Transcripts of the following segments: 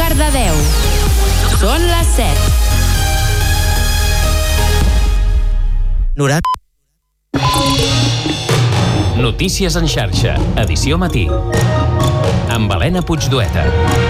10. Són les 7. Notícies en xarxa, edició matí. Amb Helena Puigdueta.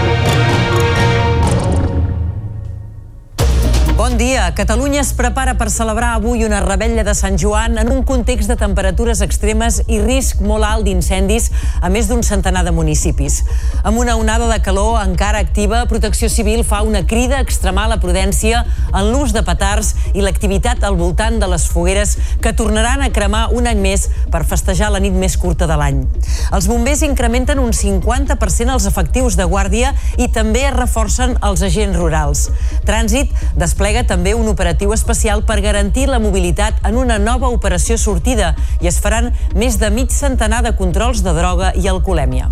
Bon dia. Catalunya es prepara per celebrar avui una revetlla de Sant Joan en un context de temperatures extremes i risc molt alt d'incendis a més d'un centenar de municipis. Amb una onada de calor encara activa, Protecció Civil fa una crida a extremar la prudència en l'ús de petards i l'activitat al voltant de les fogueres que tornaran a cremar un any més per festejar la nit més curta de l'any. Els bombers incrementen un 50% els efectius de guàrdia i també es reforcen els agents rurals. Trànsit desplega també un operatiu especial per garantir la mobilitat en una nova operació sortida i es faran més de mig centenar de controls de droga i alcoholèmia.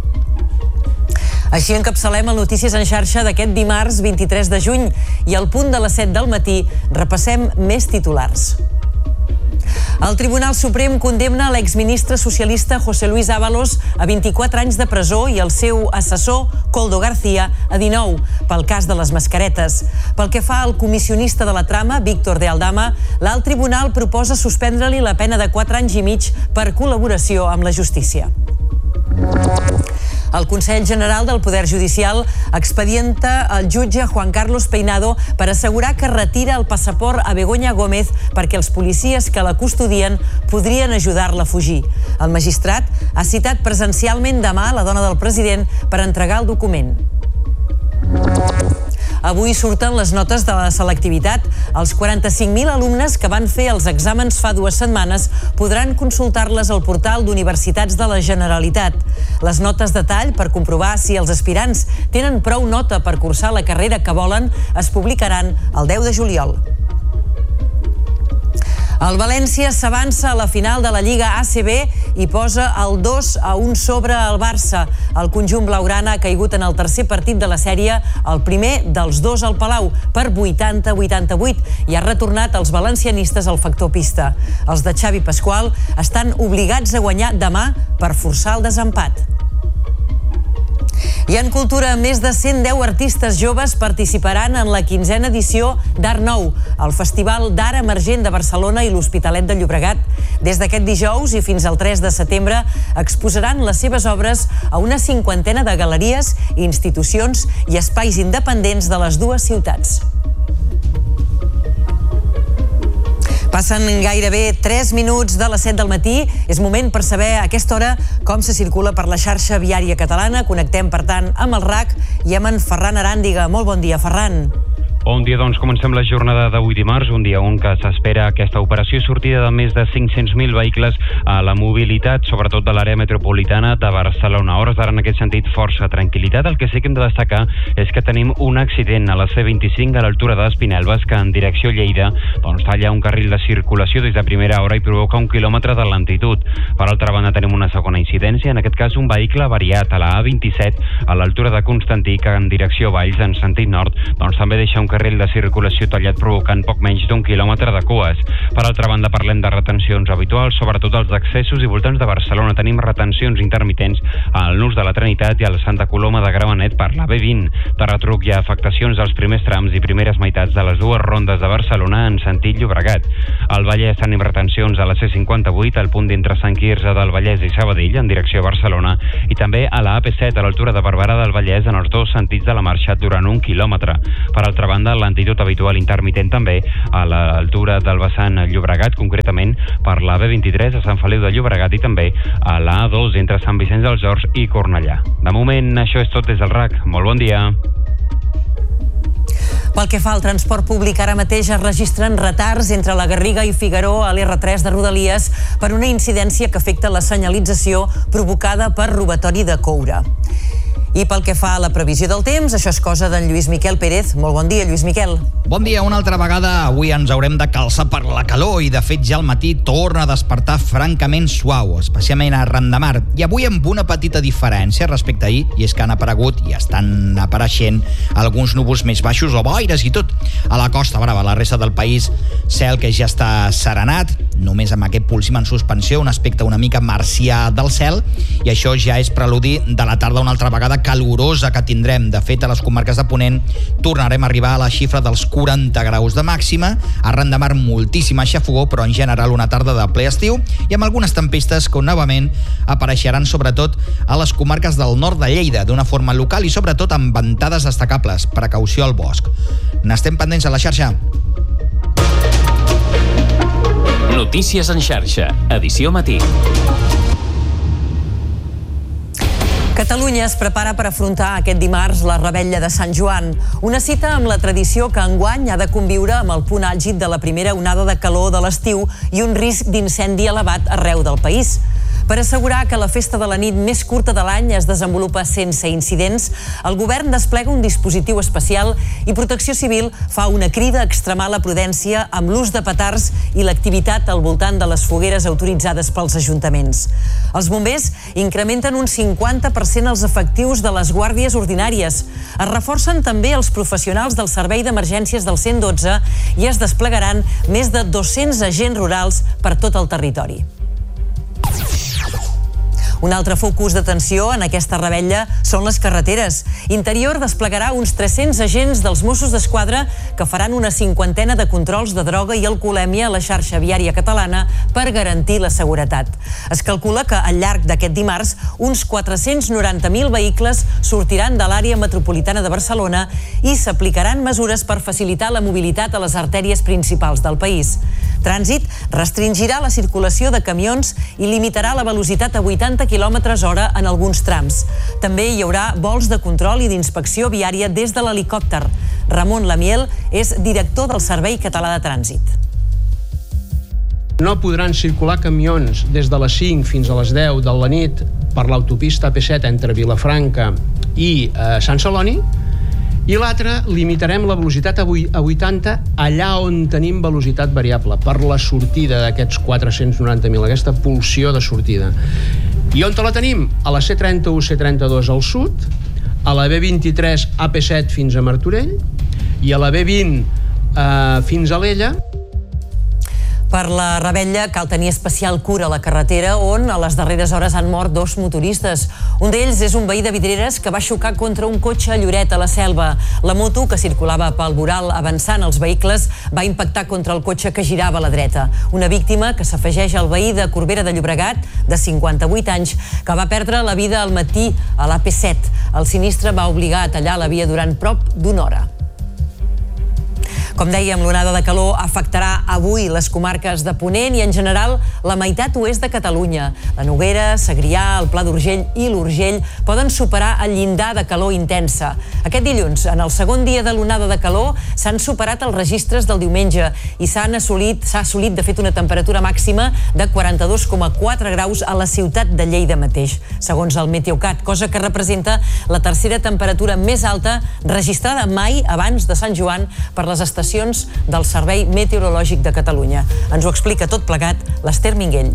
Així encapçalem el Notícies en xarxa d'aquest dimarts 23 de juny i al punt de les 7 del matí repassem més titulars. El Tribunal Suprem condemna l'exministre socialista José Luis Ábalos a 24 anys de presó i el seu assessor, Koldo García, a 19, pel cas de les mascaretes. Pel que fa al comissionista de la trama, Víctor de Aldama, l'alt tribunal proposa suspendre-li la pena de 4 anys i mig per col·laboració amb la justícia. El Consell General del Poder Judicial expedienta el jutge Juan Carlos Peinado per assegurar que retira el passaport a Begoña Gómez perquè els policies que la custodien podrien ajudar-la a fugir. El magistrat ha citat presencialment demà la dona del president per entregar el document. Avui surten les notes de la selectivitat. Els 45.000 alumnes que van fer els exàmens fa 2 setmanes podran consultar-les al portal d'Universitats de la Generalitat. Les notes de tall per comprovar si els aspirants tenen prou nota per cursar la carrera que volen es publicaran el 10 de juliol. El València s'avança a la final de la Lliga ACB i posa el 2-1 sobre el Barça. El conjunt blaugrana ha caigut en el tercer partit de la sèrie, el primer dels 2 al Palau, per 80-88 i ha retornat els valencianistes al factor pista. Els de Xavi Pasqual estan obligats a guanyar demà per forçar el desempat. I en cultura, més de 110 artistes joves participaran en la 15a edició d'Art Nou, el Festival d'Art Emergent de Barcelona i l'Hospitalet de Llobregat. Des d'aquest dijous i fins al 3 de setembre exposaran les seves obres a una 50ena de galeries, institucions i espais independents de les dues ciutats. Passen gairebé 3 minuts de les 7 del matí. És moment per saber a aquesta hora com se circula per la xarxa viària catalana. Connectem, per tant, amb el RAC i amb en Ferran Aràndiga. Molt bon dia, Ferran. Bon dia, doncs comencem la jornada d'avui dimarts, un dia on que s'espera aquesta operació sortida de més de 500.000 vehicles a la mobilitat, sobretot de l'àrea metropolitana de Barcelona. A hores d'ara, en aquest sentit, força tranquil·litat. El que sí que hem de destacar és que tenim un accident a la C25 a l'altura d'Espinelves que en direcció Lleida talla un carril de circulació des de primera hora i provoca 1 quilòmetre de lentitud. Per altra banda, tenim una segona incidència, en aquest cas un vehicle avariat a la A27 a l'altura de Constantí que en direcció Valls, en sentit nord, també deixa un carril de circulació tallat provocant poc menys d'1 quilòmetre de cues. Per altra banda, parlem de retencions habituals, sobretot als accessos i voltants de Barcelona. Tenim retencions intermitents al Nus de la Trinitat i al Santa Coloma de Gramenet per la B20. De retruc hi ha afectacions als primers trams i primeres meitats de les dues rondes de Barcelona en sentit Llobregat. Al Vallès tenim retencions a la C58, al punt d'entre Sant Quirze del Vallès i Sabadell en direcció a Barcelona i també a la AP7 a l'altura de Barberà del Vallès en els dos sentits de la marxa durant 1 quilòmetre. Per altra banda, lentitud habitual intermitent també a l'altura del vessant Llobregat, concretament per la B23 a Sant Feliu de Llobregat i també a la A2 entre Sant Vicenç dels Horts i Cornellà. De moment, això és tot des del RAC. Molt bon dia. Pel que fa al transport públic, ara mateix es registren retards entre la Garriga i Figaró a l'R3 de Rodalies per una incidència que afecta la senyalització provocada per robatori de coure. I pel que fa a la previsió del temps, això és cosa d'en Lluís Miquel Pérez. Molt bon dia, Lluís Miquel. Bon dia, una altra vegada. Avui ens haurem de calçar per la calor i, de fet, ja al matí torna a despertar francament suau, especialment arran de mar. I avui amb una petita diferència respecte a ahir, i és que han aparegut i estan apareixent alguns núvols més baixos o boires i tot. A la Costa Brava, a la resta del país, cel que ja està serenat, només amb aquest púlsim en suspensió, un aspecte una mica marcià del cel, i això ja és preludi de la tarda una altra vegada calorosa que tindrem. De fet, a les comarques de Ponent tornarem a arribar a la xifra dels 40 graus de màxima. Arran de mar, moltíssima xafogor, però en general una tarda de ple estiu i amb algunes tempestes que novament apareixeran sobretot a les comarques del nord de Lleida d'una forma local i sobretot amb ventades destacables. Precaució al bosc. N'estem pendents a la xarxa. Notícies en xarxa, edició matí. Catalunya es prepara per afrontar aquest dimarts la Revetlla de Sant Joan, una cita amb la tradició que enguany ha de conviure amb el punt àlgid de la primera onada de calor de l'estiu i un risc d'incendi elevat arreu del país. Per assegurar que la festa de la nit més curta de l'any es desenvolupa sense incidents, el govern desplega un dispositiu especial i Protecció Civil fa una crida a extremar la prudència amb l'ús de petards i l'activitat al voltant de les fogueres autoritzades pels ajuntaments. Els bombers incrementen un 50% els efectius de les guàrdies ordinàries. Es reforcen també els professionals del Servei d'Emergències del 112 i es desplegaran més de 200 agents rurals per tot el territori. Un altre focus d'atenció en aquesta revetlla són les carreteres. Interior desplegarà uns 300 agents dels Mossos d'Esquadra que faran una 50ena de controls de droga i alcoholèmia a la xarxa viària catalana per garantir la seguretat. Es calcula que al llarg d'aquest dimarts uns 490.000 vehicles sortiran de l'àrea metropolitana de Barcelona i s'aplicaran mesures per facilitar la mobilitat a les artèries principals del país. Trànsit restringirà la circulació de camions i limitarà la velocitat a 80 km/h en alguns trams. També hi haurà vols de control i d'inspecció viària des de l'helicòpter. Ramon Lamiel és director del Servei Català de Trànsit. No podran circular camions des de les 5 fins a les 10 de la nit per l'autopista AP7 entre Vilafranca i Sant Celoni. I l'altre, limitarem la velocitat a 80 allà on tenim velocitat variable, per la sortida d'aquests 490.000, aquesta pulsió de sortida. I on la tenim? A la C31, C32 al sud, a la B23, AP7 fins a Martorell i a la B20 fins a l'Ella. Per la revetlla cal tenir especial cura a la carretera on a les darreres hores han mort 2 motoristes. Un d'ells és un veí de Vidreres que va xocar contra un cotxe a Lloret, a la Selva. La moto, que circulava pel voral avançant els vehicles, va impactar contra el cotxe que girava a la dreta. Una víctima que s'afegeix al veí de Corbera de Llobregat, de 58 anys, que va perdre la vida al matí a l'AP7. El sinistre va obligar a tallar la via durant prop d'una hora. Com dèiem, l'onada de calor afectarà avui les comarques de Ponent i, en general, la meitat oest de Catalunya. La Noguera, Segrià, el Pla d'Urgell i l'Urgell poden superar el llindar de calor intensa. Aquest dilluns, en el segon dia de l'onada de calor, s'han superat els registres del diumenge i s'ha assolit, de fet, una temperatura màxima de 42,4 graus a la ciutat de Lleida mateix, segons el Meteocat, cosa que representa la tercera temperatura més alta registrada mai abans de Sant Joan per les estacions del Servei Meteorològic de Catalunya. Ens ho explica tot plegat l'Ester Minguell.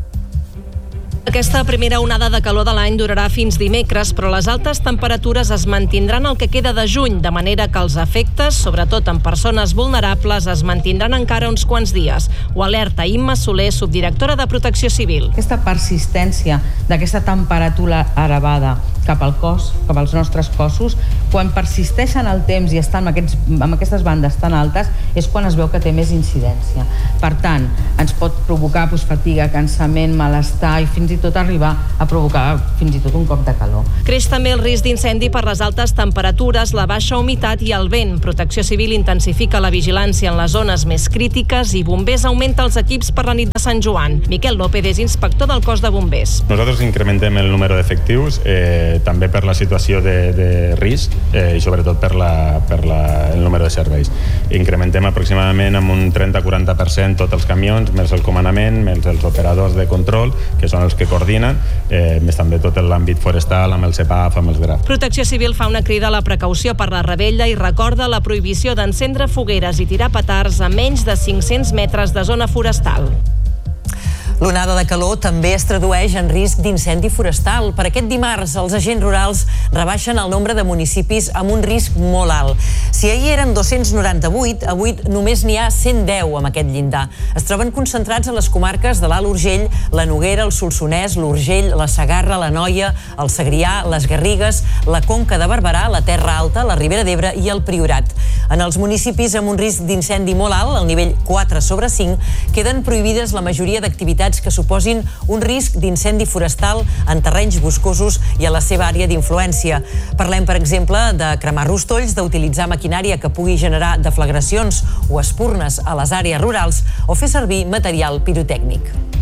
Aquesta primera onada de calor de l'any durarà fins dimecres, però les altes temperatures es mantindran el que queda de juny, de manera que els efectes, sobretot en persones vulnerables, es mantindran encara uns quants dies. Ho alerta Imma Soler, subdirectora de Protecció Civil. Aquesta persistència d'aquesta temperatura elevada cap al cos, cap als nostres cossos, quan persisteix en el temps i està amb aquestes bandes tan altes, és quan es veu que té més incidència. Per tant, ens pot provocar fatiga, cansament, malestar i fins i tot arribar a provocar fins i tot un cop de calor. Creix també el risc d'incendi per les altes temperatures, la baixa humitat i el vent. Protecció Civil intensifica la vigilància en les zones més crítiques i Bombers augmenta els equips per la nit de Sant Joan. Miquel López és inspector del cos de bombers. Nosaltres incrementem el número d'efectius també per la situació de risc i sobretot per el número de serveis. Incrementem aproximadament amb un 30-40% tots els camions, més el comandament, més els operadors de control, que són els que coordinen, més també tot l'àmbit forestal, amb el CEPAF, amb els GRAF. Protecció Civil fa una crida a la precaució per la revetlla i recorda la prohibició d'encendre fogueres i tirar petards a menys de 500 metres de zona forestal. L'onada de calor també es tradueix en risc d'incendi forestal. Per aquest dimarts, els agents rurals rebaixen el nombre de municipis amb un risc molt alt. Si ahir eren 298, avui només n'hi ha 110 amb aquest llindar. Es troben concentrats a les comarques de l'Alt Urgell, la Noguera, el Solsonès, l'Urgell, la Segarra, l'Anoia, el Segrià, les Garrigues, la Conca de Barberà, la Terra Alta, la Ribera d'Ebre i el Priorat. En els municipis amb un risc d'incendi molt alt, al nivell 4/5, queden prohibides la majoria d'activitats que suposin un risc d'incendi forestal en terrenys boscosos i a la seva àrea d'influència. Parlem, per exemple, de cremar rostolls, d'utilitzar maquinària que pugui generar deflagracions o espurnes a les àrees rurals o fer servir material pirotècnic.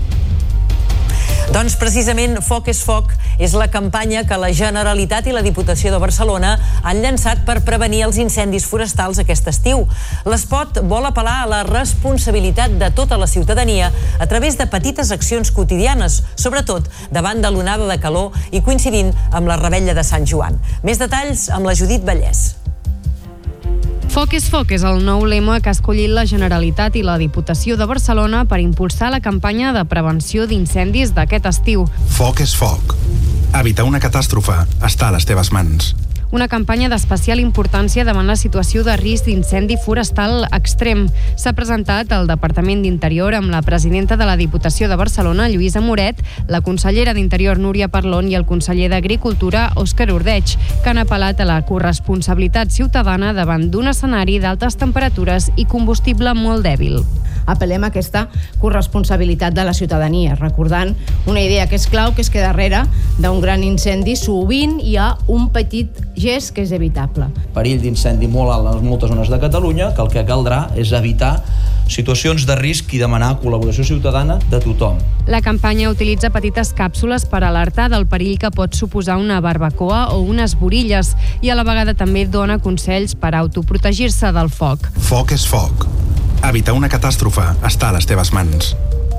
Doncs precisament Foc és Foc és la campanya que la Generalitat i la Diputació de Barcelona han llançat per prevenir els incendis forestals aquest estiu. L'espot vol apel·lar a la responsabilitat de tota la ciutadania a través de petites accions quotidianes, sobretot davant de l'onada de calor i coincidint amb la revetlla de Sant Joan. Més detalls amb la Judit Vallès. Foc és el nou lema que ha escollit la Generalitat i la Diputació de Barcelona per impulsar la campanya de prevenció d'incendis d'aquest estiu. Foc és foc. Evitar una catàstrofe està a les teves mans. Una campanya d'especial importància davant la situació de risc d'incendi forestal extrem. S'ha presentat al Departament d'Interior amb la presidenta de la Diputació de Barcelona, Lluïsa Moret, la consellera d'Interior, Núria Parlon, i el conseller d'Agricultura, Òscar Ordeig, que han apel·lat a la corresponsabilitat ciutadana davant d'un escenari d'altes temperatures i combustible molt dèbil. Apel·lem a aquesta corresponsabilitat de la ciutadania, recordant una idea que és clau, que és que darrere d'un gran incendi sovint hi ha un petit gest que és evitable. Perill d'incendi molt alt en moltes zones de Catalunya, que el que caldrà és evitar situacions de risc i demanar col·laboració ciutadana de tothom. La campanya utilitza petites càpsules per alertar del perill que pot suposar una barbacoa o unes borilles i a la vegada també dona consells per autoprotegir-se del foc. Foc és foc. Evitar una catàstrofe està a les teves mans.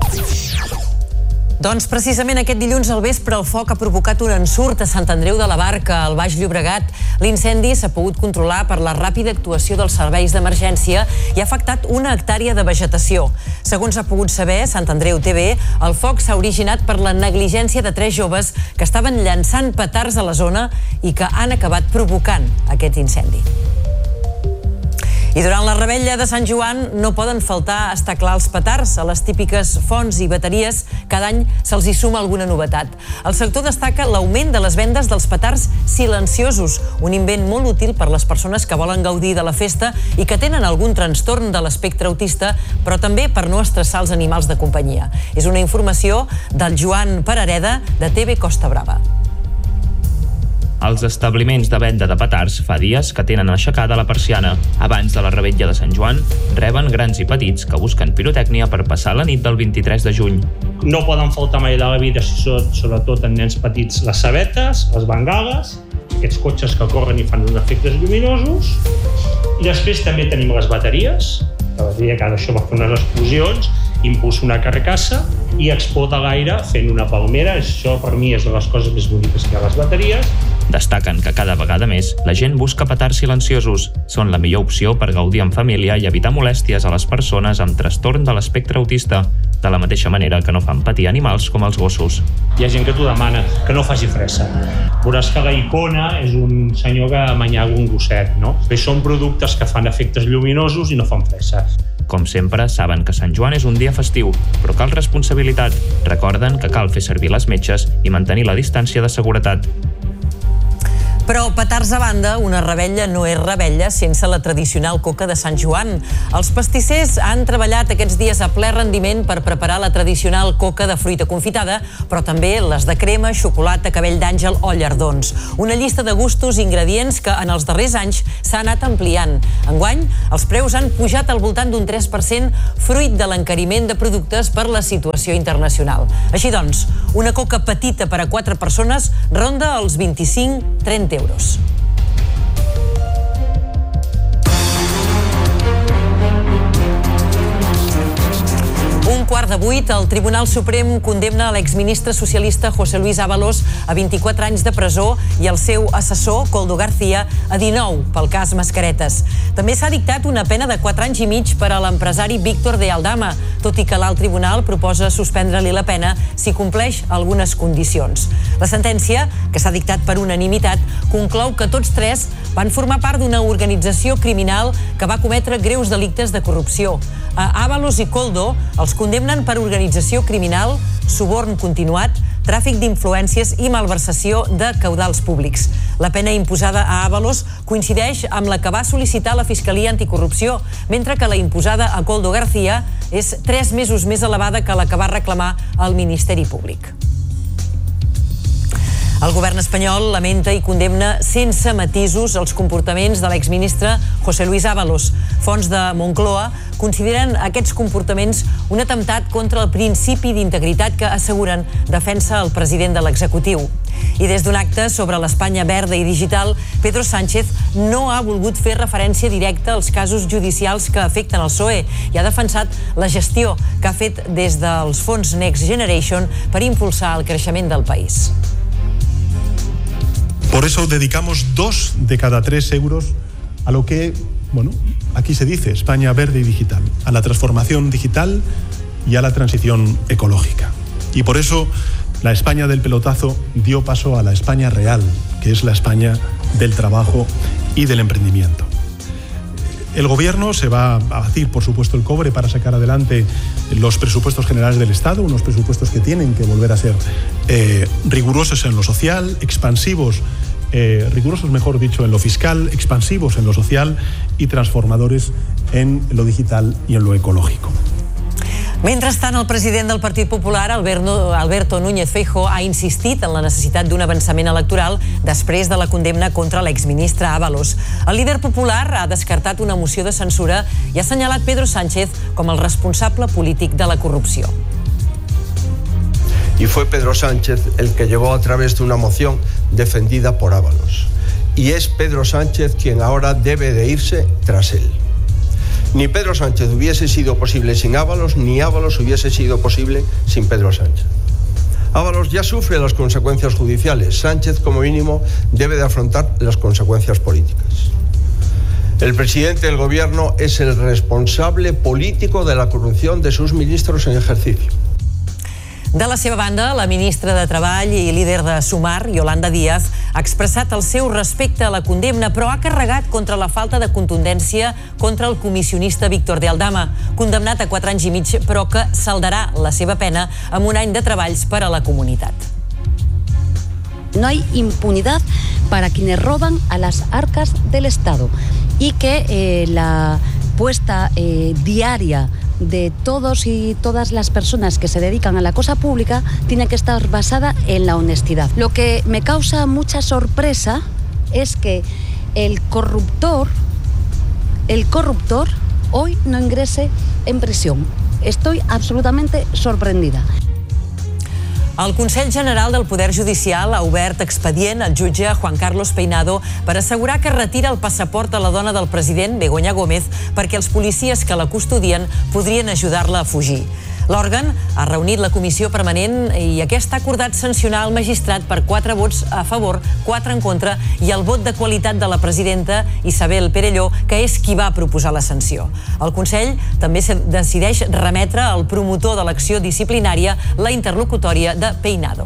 Doncs precisament aquest dilluns al vespre el foc ha provocat un ensurt a Sant Andreu de la Barca, al Baix Llobregat. L'incendi s'ha pogut controlar per la ràpida actuació dels serveis d'emergència i ha afectat 1 hectàrea de vegetació. Segons ha pogut saber Sant Andreu TV, el foc s'ha originat per la negligència de 3 joves que estaven llançant petards a la zona i que han acabat provocant aquest incendi. I durant la revetlla de Sant Joan no poden faltar, està clar, els petards. A les típiques fonts i bateries cada any se'ls hi suma alguna novetat. El sector destaca l'augment de les vendes dels petards silenciosos, un invent molt útil per les persones que volen gaudir de la festa i que tenen algun trastorn de l'espectre autista, però també per no estressar els animals de companyia. És una informació del Joan Parareda, de TV Costa Brava. Els establiments de venda de petards fa dies que tenen aixecada la persiana. Abans de la revetlla de Sant Joan, reben grans i petits que busquen pirotècnia per passar la nit del 23 de juny. No poden faltar mai de la vida, sobretot en nens petits, les sabetes, les bengales, aquests cotxes que corren i fan uns efectes lluminosos. I després també tenim les bateries. La bateria, que ara això va fer unes explosions, impulsa una carcassa i explota l'aire fent una palmera. Això per mi és de les coses més boniques que hi ha a les bateries. Destaquen que cada vegada més la gent busca petards silenciosos. Són la millor opció per gaudir en família i evitar molèsties a les persones amb trastorn de l'espectre autista, de la mateixa manera que no fan patir animals com els gossos. Hi ha gent que t'ho demana, que no faci fressa. Veuràs que la icona és un senyor que amanyava un gosset, no? Són productes que fan efectes lluminosos i no fan fressa. Com sempre, saben que Sant Joan és un dia festiu, però cal responsabilitat. Recorden que cal fer servir les metges i mantenir la distància de seguretat. Però petards a banda, una revetlla no és revetlla sense la tradicional coca de Sant Joan. Els pastissers han treballat aquests dies a ple rendiment per preparar la tradicional coca de fruita confitada, però també les de crema, xocolata, cabell d'àngel o llardons. Una llista de gustos i ingredients que en els darrers anys s'ha anat ampliant. Enguany, els preus han pujat al voltant d'un 3%, fruit de l'encariment de productes per la situació internacional. Així doncs, una coca petita per a 4 persones ronda els 25-30 euros. 7:15, el Tribunal Suprem condemna l'exministre socialista José Luis Ábalos a 24 anys de presó i el seu assessor, Koldo García, a 19 pel cas Mascaretes. També s'ha dictat una pena de 4 anys i mig per a l'empresari Víctor de Aldama, tot i que l'alt tribunal proposa suspendre-li la pena si compleix algunes condicions. La sentència, que s'ha dictat per unanimitat, conclou que tots tres van formar part d'una organització criminal que va cometre greus delictes de corrupció. A Ábalos i Koldo els condemnen per organització criminal, suborn continuat, tràfic d'influències i malversació de caudals públics. La pena imposada a Ábalos coincideix amb la que va sol·licitar la Fiscalia Anticorrupció, mentre que la imposada a Koldo García és 3 mesos més elevada que la que va reclamar el Ministeri Públic. El govern espanyol lamenta i condemna sense matisos els comportaments de l'exministre José Luis Ábalos. Fonts de Moncloa consideren aquests comportaments un atemptat contra el principi d'integritat que asseguren defensa el president de l'executiu. I des d'un acte sobre l'Espanya verda i digital, Pedro Sánchez no ha volgut fer referència directa als casos judicials que afecten el PSOE i ha defensat la gestió que ha fet des dels fons Next Generation per impulsar el creixement del país. Por eso dedicamos 2 de cada 3 euros a lo que, aquí se dice España verde y digital, a la transformación digital y a la transición ecológica. Y por eso la España del pelotazo dio paso a la España real, que es la España del trabajo y del emprendimiento. El gobierno se va a batir, por supuesto, el cobre para sacar adelante los presupuestos generales del Estado, unos presupuestos que tienen que volver a ser rigurosos en lo social, expansivos, rigurosos, mejor dicho, en lo fiscal, expansivos en lo social y transformadores en lo digital y en lo ecológico. Mentrestant, el president del Partit Popular, Alberto Núñez Feijóo, ha insistit en la necessitat d'un avançament electoral després de la condemna contra l'exministre Ábalos. El líder popular ha descartat una moció de censura i ha assenyalat Pedro Sánchez com el responsable polític de la corrupció. Y fue Pedro Sánchez el que llegó a través de una moción defendida por Ábalos. Y es Pedro Sánchez quien ahora debe de irse tras él. Ni Pedro Sánchez hubiese sido posible sin Ábalos, ni Ábalos hubiese sido posible sin Pedro Sánchez. Ábalos ya sufre las consecuencias judiciales. Sánchez, como mínimo, debe de afrontar las consecuencias políticas. El presidente del gobierno es el responsable político de la corrupción de sus ministros en ejercicio. De la seva banda, la ministra de Treball i líder de Sumar, Yolanda Díaz, ha expressat el seu respecte a la condemna, però ha carregat contra la falta de contundència contra el comissionista Víctor de Aldama, condemnat a 4 anys i mig, però que saldarà la seva pena amb un any de treballs per a la comunitat. No hay impunidad para quienes roban a las arcas del Estado y que la puesta diaria de todos y todas las personas que se dedican a la cosa pública tiene que estar basada en la honestidad. Lo que me causa mucha sorpresa es que el corruptor hoy no ingrese en prisión. Estoy absolutamente sorprendida. El Consell General del Poder Judicial ha obert expedient al jutge Juan Carlos Peinado per assegurar que retira el passaport a la dona del president, Begoña Gómez, perquè els policies que la custodien podrien ajudar-la a fugir. L'òrgan ha reunit la comissió permanent i aquesta ha acordat sancionar el magistrat per 4 vots a favor, 4 en contra i el vot de qualitat de la presidenta Isabel Perelló, que és qui va proposar la sanció. El Consell també decideix remetre al promotor de l'acció disciplinària la interlocutòria de Peinado.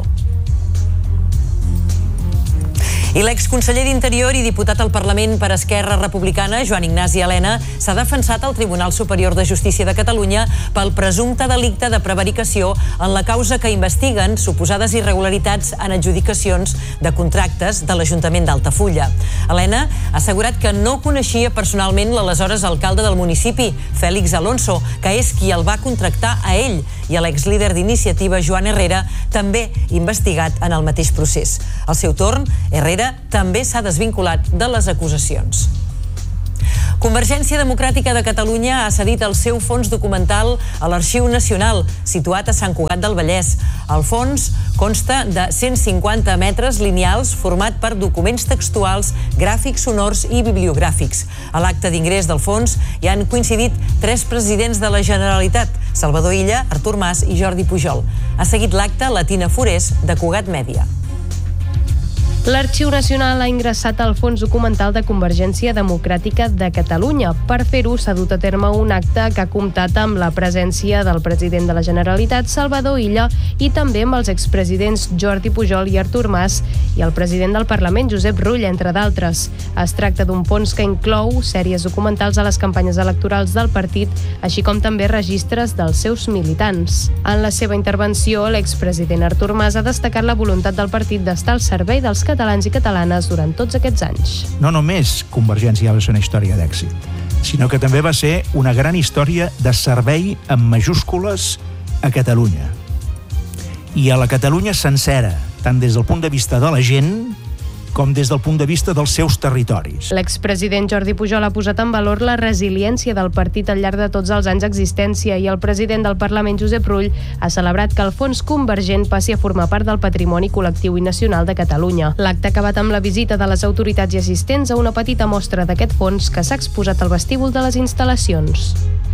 I l'exconseller d'Interior i diputat al Parlament per Esquerra Republicana, Joan Ignasi Elena, s'ha defensat al Tribunal Superior de Justícia de Catalunya pel presumpte delicte de prevaricació en la causa que investiguen suposades irregularitats en adjudicacions de contractes de l'Ajuntament d'Altafulla. Elena ha assegurat que no coneixia personalment l'aleshores alcalde del municipi, Félix Alonso, que és qui el va contractar a ell, i a l'exlíder d'Iniciativa, Joan Herrera, també investigat en el mateix procés. Al seu torn, Herrera també s'ha desvinculat de les acusacions. Convergència Democràtica de Catalunya ha cedit el seu fons documental a l'Arxiu Nacional, situat a Sant Cugat del Vallès. El fons consta de 150 metres lineals format per documents textuals, gràfics, sonors i bibliogràfics. A l'acte d'ingrés del fons hi han coincidit 3 presidents de la Generalitat, Salvador Illa, Artur Mas i Jordi Pujol. Ha seguit l'acte la Tina Forés, de Cugat Mèdia. L'Arxiu Nacional ha ingressat al Fons Documental de Convergència Democràtica de Catalunya. Per fer-ho s'ha dut a terme un acte que ha comptat amb la presència del president de la Generalitat, Salvador Illa, i també amb els expresidents Jordi Pujol i Artur Mas i el president del Parlament, Josep Rull, entre d'altres. Es tracta d'un fons que inclou sèries documentals a les campanyes electorals del partit, així com també registres dels seus militants. En la seva intervenció, l'expresident Artur Mas ha destacat la voluntat del partit d'estar al servei dels catalans i catalanes durant tots aquests anys. No només Convergència va ser una història d'èxit, sinó que també va ser una gran història de servei amb majúscules a Catalunya. I a la Catalunya sencera, tant des del punt de vista de la gent com des del punt de vista dels seus territoris. L'expresident Jordi Pujol ha posat en valor la resiliència del partit al llarg de tots els anys d'existència i el president del Parlament, Josep Rull, ha celebrat que el fons convergent passi a formar part del patrimoni col·lectiu i nacional de Catalunya. L'acte ha acabat amb la visita de les autoritats i assistents a una petita mostra d'aquest fons que s'ha exposat al vestíbul de les instal·lacions.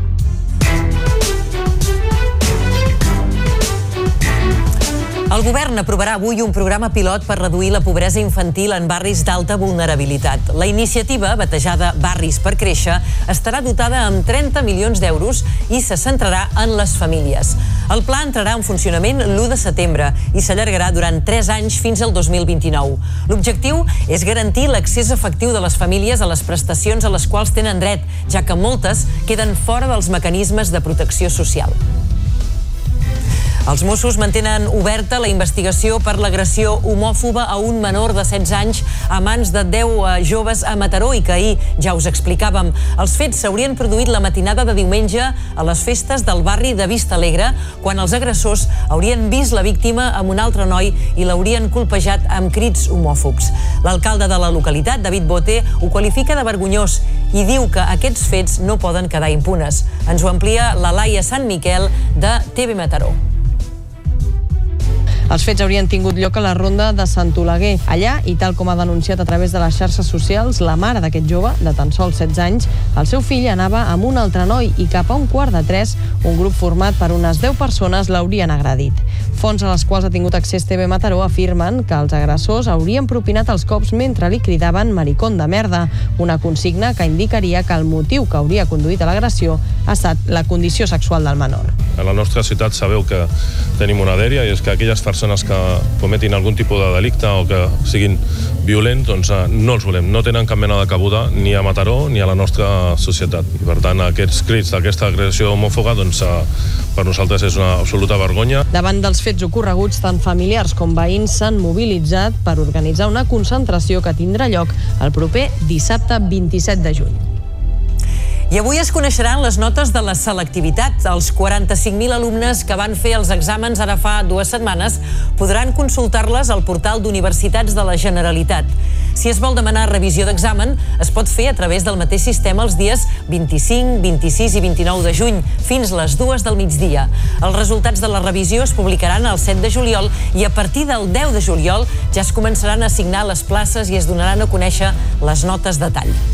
El govern aprovarà avui un programa pilot per reduir la pobresa infantil en barris d'alta vulnerabilitat. La iniciativa, batejada Barris per Créixer, estarà dotada amb 30 milions d'euros i se centrarà en les famílies. El pla entrarà en funcionament l'1 de setembre i s'allargarà durant 3 anys fins al 2029. L'objectiu és garantir l'accés efectiu de les famílies a les prestacions a les quals tenen dret, ja que moltes queden fora dels mecanismes de protecció social. Els Mossos mantenen oberta la investigació per l'agressió homòfoba a un menor de 16 anys a mans de 10 joves a Mataró i que ahir ja us explicàvem. Els fets s'haurien produït la matinada de diumenge a les festes del barri de Vista Alegre, quan els agressors haurien vist la víctima amb un altre noi i l'haurien colpejat amb crits homòfobs. L'alcalde de la localitat, David Bote, ho qualifica de vergonyós i diu que aquests fets no poden quedar impunes. Ens ho amplia la Laia Sant Miquel de TV Mataró. Els fets haurien tingut lloc a la ronda de Sant Oleguer. Allà, i tal com ha denunciat a través de les xarxes socials, la mare d'aquest jove, de tan sols 16 anys, el seu fill anava amb un altre noi i cap a 2:45, un grup format per unes 10 persones l'haurien agredit. Fonts a les quals ha tingut accés TV Mataró afirmen que els agressors haurien propinat els cops mentre li cridaven maricón de merda, una consigna que indicaria que el motiu que hauria conduït a l'agressió ha estat la condició sexual del menor. A la nostra ciutat sabeu que tenim una dèria i és que aquelles persones que cometin algun tipus de delicte o que siguin violents, doncs no els volem. No tenen cap mena de cabuda ni a Mataró ni a la nostra societat. I per tant, aquests crits d'aquesta agressió homòfoba, doncs per nosaltres és una absoluta vergonya. Davant dels fets ocorreguts, tant familiars com veïns s'han mobilitzat per organitzar una concentració que tindrà lloc el proper dissabte 27 de juny. I avui es coneixeran les notes de la selectivitat. Els 45.000 alumnes que van fer els exàmens ara fa 2 setmanes podran consultar-les al portal d'Universitats de la Generalitat. Si es vol demanar revisió d'examen, es pot fer a través del mateix sistema els dies 25, 26 i 29 de juny, fins les 2 del migdia. Els resultats de la revisió es publicaran el 7 de juliol i a partir del 10 de juliol ja es començaran a assignar les places i es donaran a conèixer les notes de tall.